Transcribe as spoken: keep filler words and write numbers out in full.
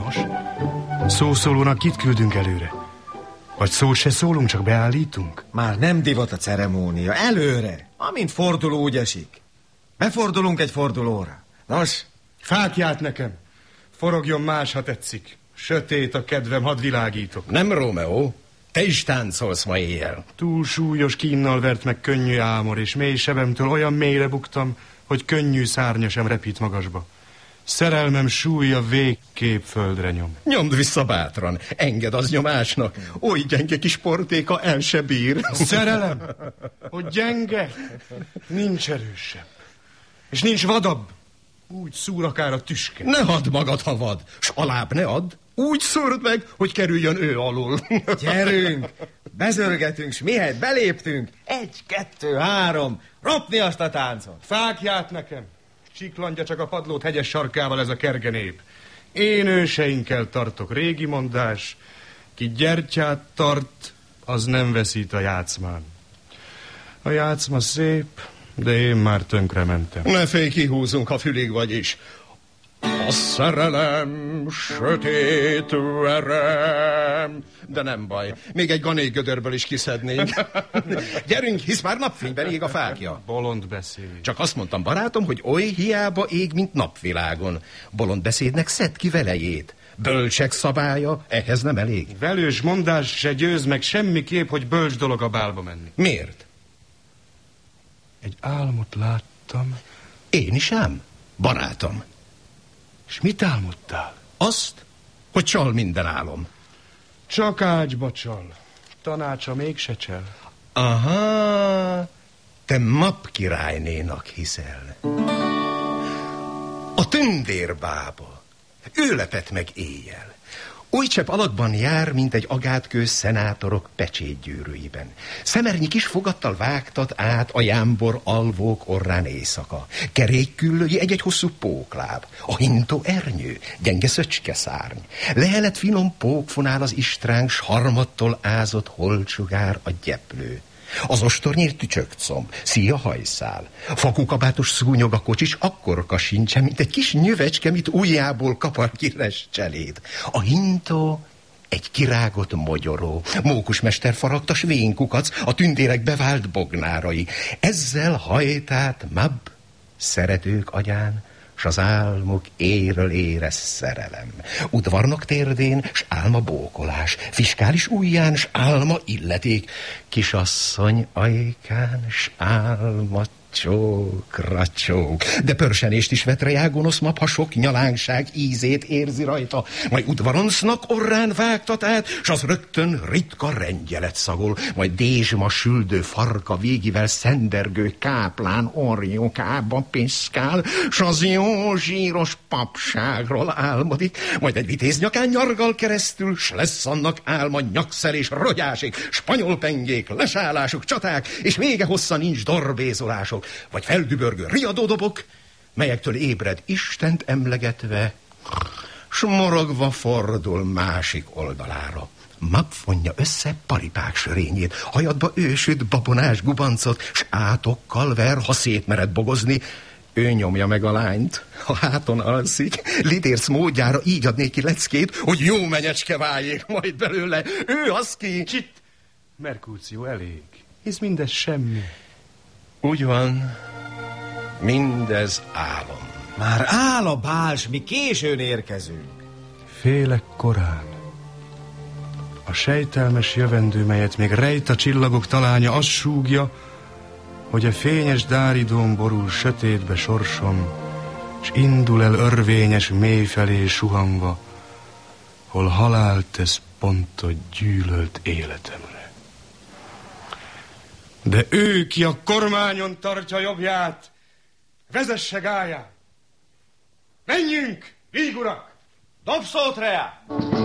Nos, szószólónak kit küldünk előre? Vagy szót se szólunk, csak beállítunk? Már nem divat a ceremónia. Előre! Amint forduló úgy esik. Befordulunk egy fordulóra. Nos? Fákját nekem. Forogjon más, ha tetszik. Sötét a kedvem, hadd világítok. Nem, Rómeó. Te is táncolsz ma éjjel. Túl súlyos kínnal vert meg könnyű álmor, és mély sebemtől olyan mélyre buktam, hogy könnyű szárnya sem repít magasba. Szerelmem súlya végképp földre nyom. Nyomd vissza bátran, engedd az nyomásnak. Oly gyenge kis portéka el se bír. Szerelem? Hogy gyenge? Nincs erősebb. És nincs vadabb. Úgy szúr akár a tüske. Ne hadd magad, ha vad, s alább ne add. Úgy szúrd meg, hogy kerüljön ő alul. Gyerünk, bezörgetünk, s mihet beléptünk. Egy, kettő, három, ropni azt a táncot. Fákját nekem. Csiklandja csak a padlót hegyes sarkával ez a kergenép. Én őseinkkel tartok, régi mondás. Ki gyertyát tart, az nem veszít a játszmán. A játszma szép, de én már tönkrementem. Ne félj, kihúzunk, ha fülig vagy is. A szerelem sötét verem. De nem baj, még egy ganék gödörből is kiszednénk. Gyerünk, hisz már napfényben ég a fákja. Bolond beszéd. Csak azt mondtam, barátom, hogy oly hiába ég, mint napvilágon. Bolond beszédnek szedd ki velejét. Bölcsek szabálya, ehhez nem elég. Velős mondás se győz meg semmiképp, hogy bölcs dolog a bálba menni. Miért? Egy álmot láttam. Én is ám, barátom. És mit álmodtál? Azt, hogy csal minden álom. Csak ágyba csal. Tanácsa mégse csel. Aha, te map királynénak hiszel. A tündérbába, ő lepett meg éjjel. Oly csepp alakban jár, mint egy agátkő szenátorok pecsétgyűrűiben. Szemernyi kis fogattal vágtat át a jámbor alvók orrán éjszaka. Kerékküllői egy-egy hosszú pókláb. A hintó ernyő, gyenge szöcske szárny. Lehelet finom pókfonál az istránk, s harmattól ázott holcsugár a gyeplő. Az ostornyír tücsökcomb, szíja hajszál. Fakukabátos szúnyog a kocsis, akkorka sincsen, mint egy kis nyövecske, mit ujjából kapar ki cselét. A hintó egy kirágott mogyoró. Mókusmester faragta s vénkukac, a tündérek bevált bognárai. Ezzel hajtát mab, szeretők agyán, s az álmuk éről érez szerelem. Udvarnok térdén, s álma bókolás, fiskális ujján, s álma illeték, kisasszony ajkán, s álma csókra csók. De pörsenést is vet rá gonosz map, ha sok nyalánkság ízét érzi rajta. Majd udvaroncnak orrán vágtat át, s az rögtön ritka rendjelet szagol. Majd dézsma süldő farka végivel szendergő káplán orjókába piszkál, s az jó zsíros papságról álmodik. Majd egy vitéz nyakán nyargal keresztül, s lesz annak álma nyakszer és rogyásig, spanyol pengék, lesálások, csaták, és vége hossza nincs dorbézolások, vagy feldübörgő riadódobok, melyektől ébred Istent emlegetve, s morogva fordul másik oldalára. Map fonja össze paripák sörényét, hajadba ősült babonás gubancot, s átokkal ver, ha szétmered bogozni. Ő nyomja meg a lányt, ha háton alszik. Lidérc módjára így ad néki leckét, hogy jó menyecske váljék majd belőle. Ő az ki... Csit! Merkúció, elég. Hisz mindez semmi. Úgy van, mindez álom. Már áll a bál, s mi későn érkezünk. Félek korán. A sejtelmes jövendő, melyet még rejt a csillagok talánya, azt súgja, hogy a fényes dáridón borul sötétbe sorsom, s indul el örvényes mély felé suhanva, hol halált tesz pontot gyűlölt életemre. De ő, ki a kormányon tartja jobbját, vezesse gályát. Menjünk, vígurak! Dobszót reá!